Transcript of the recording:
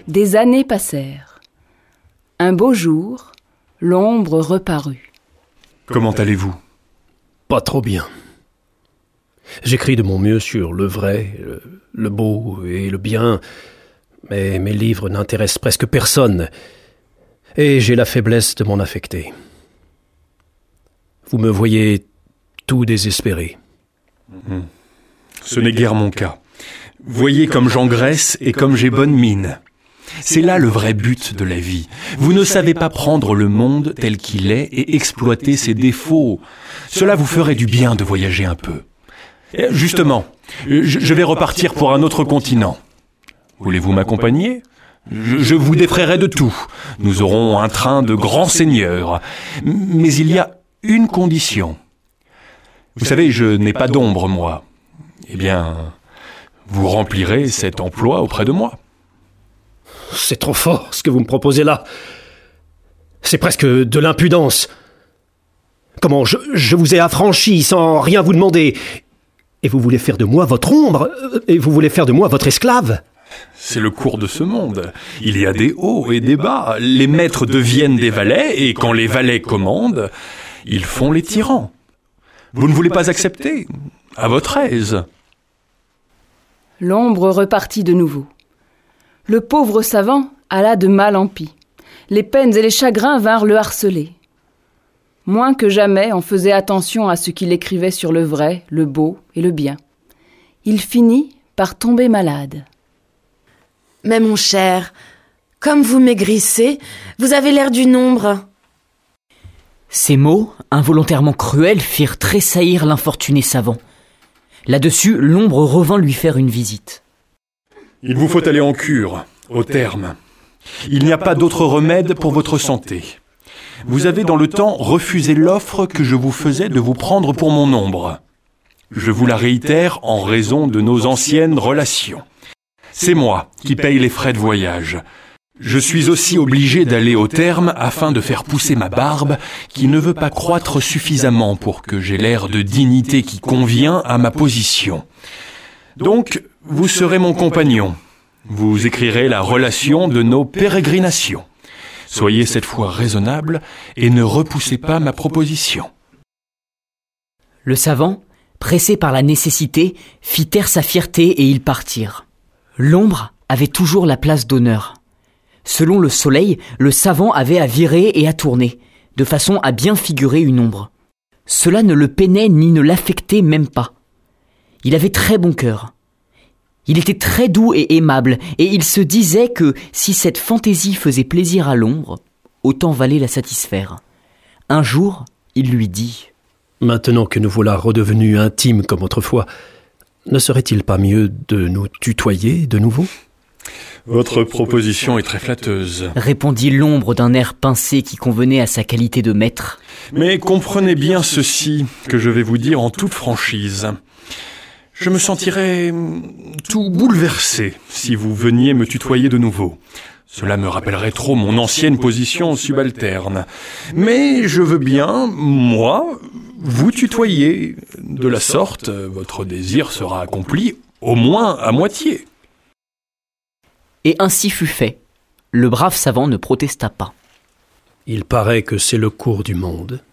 Des années passèrent. Un beau jour, l'ombre reparut. Comment allez-vous ? Pas trop bien. J'écris de mon mieux sur le vrai, le beau et le bien, mais mes livres n'intéressent presque personne, et j'ai la faiblesse de m'en affecter. Vous me voyez tout désespéré. Ce n'est guère mon cas. Voyez comme j'engraisse et comme j'ai bonne mine. C'est là le vrai but de la vie. Vous ne savez pas prendre le monde tel qu'il est et exploiter ses défauts. Cela vous ferait du bien de voyager un peu. Justement, je vais repartir pour un autre continent. Voulez-vous m'accompagner ? Je vous défraierai de tout. Nous aurons un train de grands seigneurs. Mais il y a une condition. Vous savez, je n'ai pas d'ombre, moi. Eh bien, vous remplirez cet emploi auprès de moi. C'est trop fort, ce que vous me proposez là. C'est presque de l'impudence. Comment, je vous ai affranchi sans rien vous demander. Et vous voulez faire de moi votre ombre ? Et vous voulez faire de moi votre esclave ? C'est le cours de ce monde. Il y a des hauts et des bas. Les maîtres deviennent des valets, et quand les valets commandent, ils font les tyrans. Vous ne voulez pas accepter ? À votre aise. L'ombre repartit de nouveau. Le pauvre savant alla de mal en pis. Les peines et les chagrins vinrent le harceler. Moins que jamais, on faisait attention à ce qu'il écrivait sur le vrai, le beau et le bien. Il finit par tomber malade. Mais mon cher, comme vous maigrissez, vous avez l'air d'une ombre. Ces mots, involontairement cruels, firent tressaillir l'infortuné savant. Là-dessus, l'ombre revint lui faire une visite. Il vous faut aller en cure, au terme. Il n'y a pas d'autre remède pour votre santé. Vous avez dans le temps refusé l'offre que je vous faisais de vous prendre pour mon ombre. Je vous la réitère en raison de nos anciennes relations. C'est moi qui paye les frais de voyage. Je suis aussi obligé d'aller au terme afin de faire pousser ma barbe qui ne veut pas croître suffisamment pour que j'aie l'air de dignité qui convient à ma position. Donc, vous serez mon compagnon. Vous écrirez la relation de nos pérégrinations. Soyez cette fois raisonnable et ne repoussez pas ma proposition. Le savant, pressé par la nécessité, fit taire sa fierté et ils partirent. L'ombre avait toujours la place d'honneur. Selon le soleil, le savant avait à virer et à tourner, de façon à bien figurer une ombre. Cela ne le peinait ni ne l'affectait même pas. Il avait très bon cœur. Il était très doux et aimable, et il se disait que si cette fantaisie faisait plaisir à l'ombre, autant valait la satisfaire. Un jour, il lui dit « Maintenant que nous voilà redevenus intimes comme autrefois, ne serait-il pas mieux de nous tutoyer de nouveau ?» Votre proposition est très flatteuse, répondit l'ombre d'un air pincé qui convenait à sa qualité de maître. Mais comprenez bien ceci que je vais vous dire en toute franchise. Je me sentirais tout bouleversé si vous veniez me tutoyer de nouveau. Cela me rappellerait trop mon ancienne position subalterne. Mais je veux bien, moi, vous tutoyer. De la sorte, votre désir sera accompli, au moins à moitié. Et ainsi fut fait. Le brave savant ne protesta pas. Il paraît que c'est le cours du monde.